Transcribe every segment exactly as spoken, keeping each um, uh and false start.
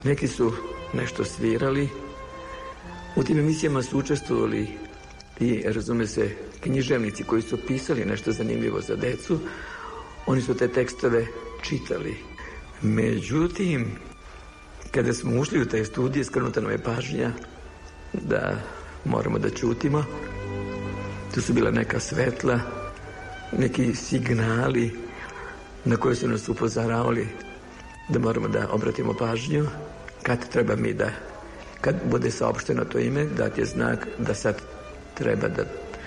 Neki su nešto svirali, u tim emisijama su učestvovali i, razume se, književnici koji su pisali nešto zanimljivo za decu, oni su te tekstove čitali. Međutim, kada smo ušli u taj studij, skrenuta nam je pažnja da moramo da ćutimo. Tu su bila neka svetla, neki signali na koje su nas upozoravali da moramo da obratimo pažnju. Kad treba mi da, kad bude saopšteno to ime, dat je znak da sad treba da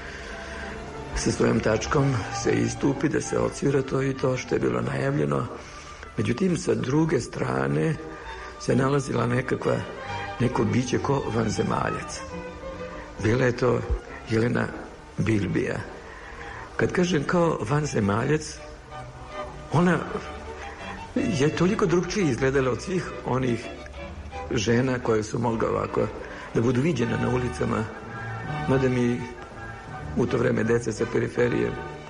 sa svojom tačkom se istupi, da se odsvira to i to što je bilo najavljeno. Međutim, sa druge strane se nalazila nekakva, neko biće ko vanzemaljac. Bila je to Jelena Bilbija. Kad kažem kao vanzemaljac, ona je toliko drugčije izgledala od svih onih žena koje su mogle ovako da budu viđene na ulicama, mada mi u to vreme deca sa periferije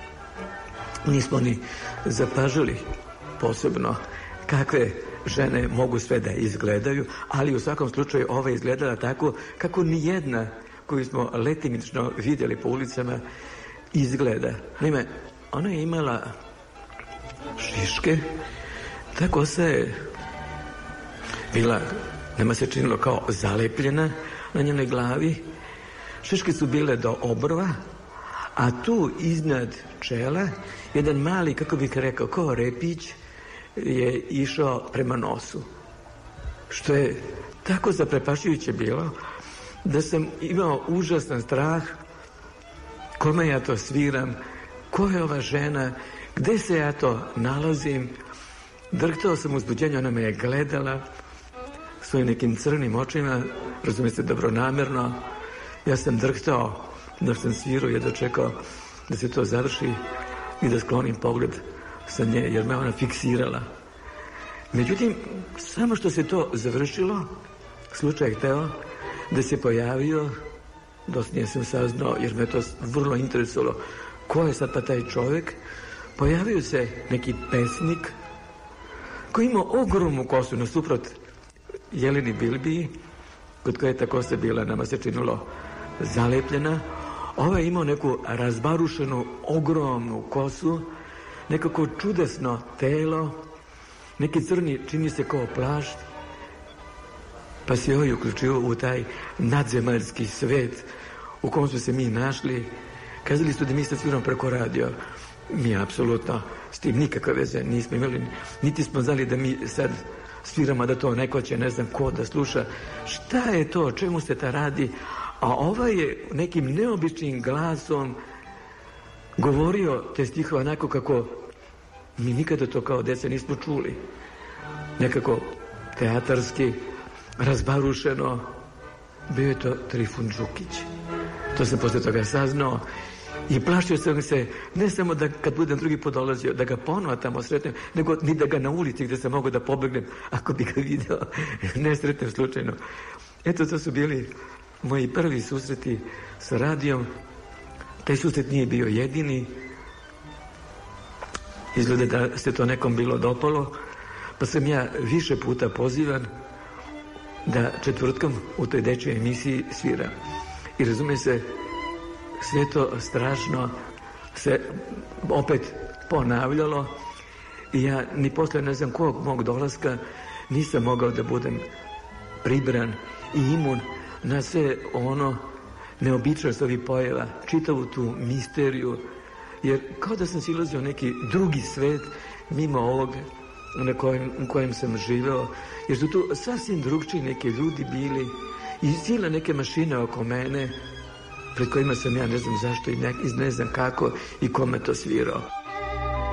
nismo ni zapažali posebno kakve žene mogu sve da izgledaju, ali u svakom slučaju ova izgledala tako kako nijedna koju smo letimično vidjeli po ulicama izgleda. Naime, ona je imala šiške, ta kosa je bila, nama se činilo kao zalepljena na njenoj glavi, šiške su bile do obrva, a tu iznad čela jedan mali, kako bih rekao, kao repić je išao prema nosu. Što je tako zaprepašujuće bilo da sam imao užasan strah kome ja to sviram, ko je ova žena, gde se ja to nalazim. Drhtao sam u uzbuđenju, ona me je gledala svojim nekim crnim očima, razumije se, dobronamerno. Ja sam drhtao da sam svirao, jedva čekao da se to završi i da sklonim pogled sa nje, jer me ona fiksirala. Međutim, samo što se to završilo, slučaj je hteo da se pojavio, dosnije sam saznao, jer me to vrlo interesovalo, ko je sad pa taj čovjek. Pojavio se neki pesnik koji imao ogromnu kosu nasuprot Jeleni Bilbiji, kod koje je ta kosa bila, nama se činilo, zalepljena. Ovaj je imao neku razbarušenu, ogromnu kosu, nekako čudesno telo, neki crni, čini se kao plašt, pa se ovaj uključio u taj nadzemaljski svet u kom su se mi našli. Kazali su da mi se sviramo preko radio. Mi apsolutno s tim nikakve veze nismo imali, niti smo znali da mi sad sviramo, da to neko će, ne znam ko, da sluša. Šta je to, čemu se ta radi? A ovaj je nekim neobičnim glasom govorio te stihove onako kako mi nikada to kao deca nismo čuli. Nekako teatarski, razbarušeno. Bio je to Trifun Đukić. To sam posle toga saznao i plašio sam se, ne samo da kad budem drugi put dolazio, da ga ponovo tamo sretnem, nego ni da ga na ulici gde sam mogao da pobegnem, ako bi ga video, ne sretnem slučajno. Eto, to su bili moji prvi susreti sa radijom. Taj susret nije bio jedini. Izgleda da se to nekom bilo dopalo, pa sam ja više puta pozivan da četvrtkom u toj dečjoj emisiji sviram. I razume se, sve to strašno se opet ponavljalo i ja ni posle ne znam kog mog dolaska nisam mogao da budem pribran i imun na sve ono neobičnost ovih pojava, čitavu tu misteriju, jer kao da sam silazio neki drugi svet mimo ovog na kojem, u kojem sam živeo, jer su tu sasvim drugčiji neki ljudi bili i sile neke mašine oko mene pred kojima sam ja ne znam zašto i ne, ne znam kako i kome to svirao.